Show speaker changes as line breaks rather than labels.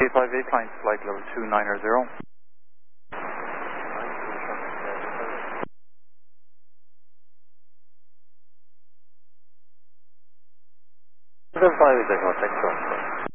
858, flying flight level 290.
Then 5 is contact.